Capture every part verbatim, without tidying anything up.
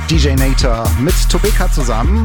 D J Nator mit Tobeka zusammen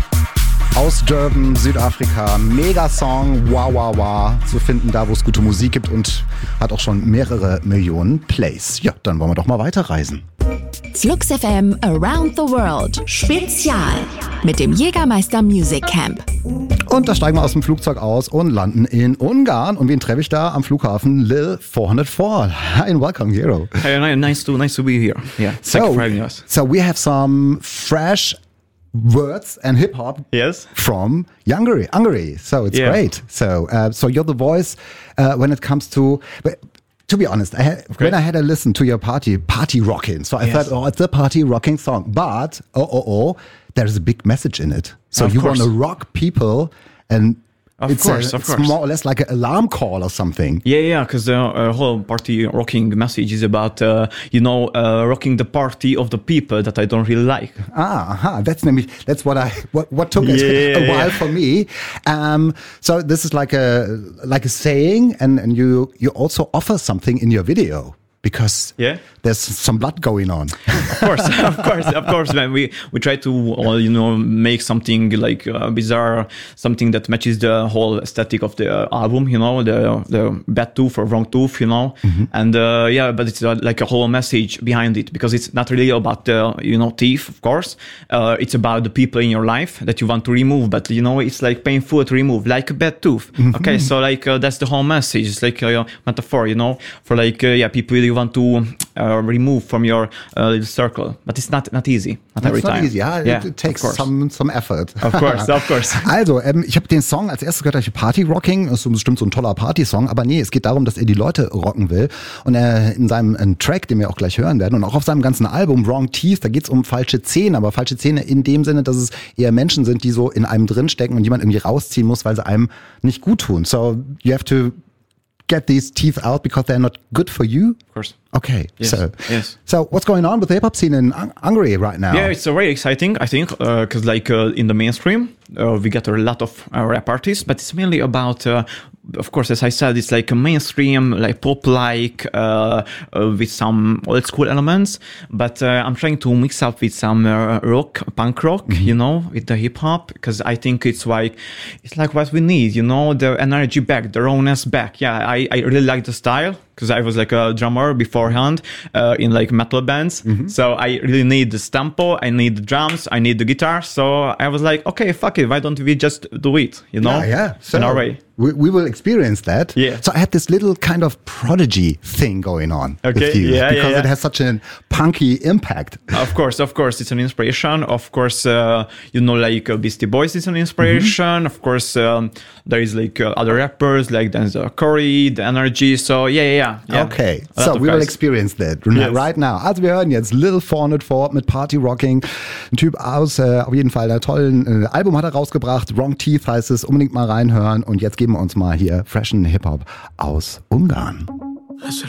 aus Durban, Südafrika. Mega-Song, wow, wow, wow, zu finden da, wo es gute Musik gibt und hat auch schon mehrere Millionen Plays. Ja, dann wollen wir doch mal weiterreisen. Flux F M Around the World Spezial mit dem Jägermeister Music Camp. Und da steigen wir aus dem Flugzeug aus und landen in Ungarn. Und wen treffe ich da am Flughafen? Lil four oh four. Hi and welcome, Hero. Hey, nice to nice to be here. Yeah, so, thank you for having us. So we have some fresh words and hip hop yes. from Hungary. Hungary. So it's yeah. great. So uh, so you're the voice uh, when it comes to. But, to be honest, I had, okay. when I had a listen to your party, party rocking, so I yes. thought, oh, it's a party rocking song. But, oh, oh, oh, there's a big message in it. So of you course. want to rock people and Of it's, course, a, of it's course. more or less like an alarm call or something. Yeah, yeah, because the uh, whole party rocking message is about, uh, you know, uh, rocking the party of the people that I don't really like. Ah, aha. That's nämlich, that's what I, what, what took yeah, it a while yeah. for me. Um, so this is like a, like a saying, and, and you, you also offer something in your video. Because yeah. there's some blood going on. Of course, of course, of course, man. We we try to, uh, you know, make something like uh, bizarre, something that matches the whole aesthetic of the uh, album, you know, the the bad tooth or wrong tooth, you know, mm-hmm. and uh, yeah, but it's uh, like a whole message behind it because it's not really about the, you know, teeth, of course. Uh, it's about the people in your life that you want to remove, but you know, it's like painful to remove, like a bad tooth. Mm-hmm. Okay, so like uh, that's the whole message. It's like a metaphor, you know, for like uh, yeah, people you want to uh, remove from your uh, little circle, but it's not not easy. Not That's every not time. easy. Yeah, yeah it, it takes some some effort. Of course, of course. Also, ähm, ich habe den Song als erstes gehört, Party Rocking. Das ist bestimmt so ein toller Party-Song, aber nee, es geht darum, dass er die Leute rocken will. Und er in seinem einen Track, den wir auch gleich hören werden, und auch auf seinem ganzen Album Wrong Teeth, da geht's um falsche Zähne, aber falsche Zähne in dem Sinne, dass es eher Menschen sind, die so in einem drinstecken und jemand irgendwie rausziehen muss, weil sie einem nicht gut tun. So you have to get these teeth out because they're not good for you? Of course. Okay. Yes. So, yes. so what's going on with the hip hop scene in Hungary right now? Yeah, it's uh, very exciting, I think, because uh, like uh, in the mainstream, uh, we get a lot of uh, rap artists, but it's mainly about, uh, of course, as I said, it's like a mainstream, like pop-like, uh, uh, with some old school elements, but uh, I'm trying to mix up with some uh, rock, punk rock, mm-hmm. you know, with the hip hop, because I think it's like, it's like what we need, you know, the energy back, the rawness back. Yeah, I, I really like the style. Because I was like a drummer beforehand uh, in like metal bands. Mm-hmm. So I really need the tempo, I need the drums, I need the guitar. So I was like, okay, fuck it. Why don't we just do it, you know? Yeah, yeah. So in our way. We, we will experience that. Yeah. So I had this little kind of Prodigy thing going on okay. with you. Yeah, because yeah, yeah. it has such a punky impact. Of course, of course. It's an inspiration. Of course, uh, you know, like uh, Beastie Boys is an inspiration. Mm-hmm. Of course, um, there is like uh, other rappers like Denzel Curry, The Energy. So yeah, yeah, yeah. Okay. So we guys. will experience that yes. right now. Also wir hören jetzt Lil four oh four mit Party Rocking. Ein Typ aus, äh, auf jeden Fall, einer tollen äh, Album hat er rausgebracht. Wrong Teeth heißt es. Unbedingt mal reinhören. Und jetzt geben wir uns mal hier freshen Hip-Hop aus Ungarn.